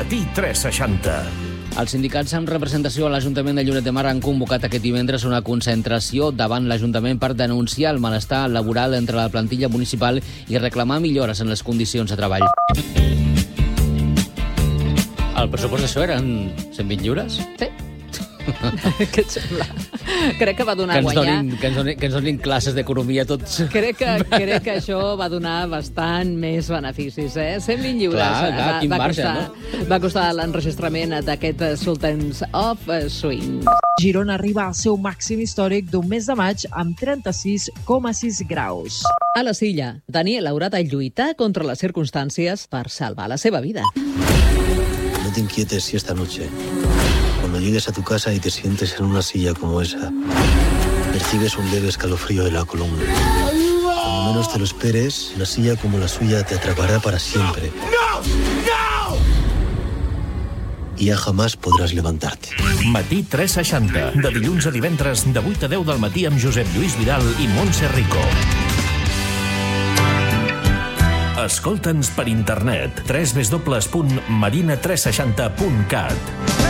Matí 360. Els sindicats amb representació a l'Ajuntament de Lloret de Mar han convocat aquest divendres una concentració davant l'Ajuntament per denunciar el malestar laboral entre la plantilla municipal i reclamar millores en les condicions de treball. El pressupost d'això eren 120 lliures? Sí. Què et sembla? Crec que va donar a guanyar. Que ens donin classes d'economia tots. Crec que això va donar bastant més beneficis, 120 lliures. Clar, quin marge, no? Va costar l'enregistrament d'aquest Sultans of Swing. Girona arriba al seu màxim històric d'un mes de maig amb 36,6 graus. A la Silla, Daniel haurà de lluitar contra les circumstàncies per salvar la seva vida. No te inquietes si esta noche, cuando llegues a tu casa y te sientes en una silla como esa, percibes un leve escalofrío de la columna. Cuando menos te lo esperes, una silla como la suya te atrapará para siempre. ¡No! ¡No! Y ya jamás podrás levantarte. Matí 360. De dilluns a divendres, de 8 a 10 del matí amb Josep Lluís Vidal i Montse Rico. Escolta'ns per internet. www.marina360.cat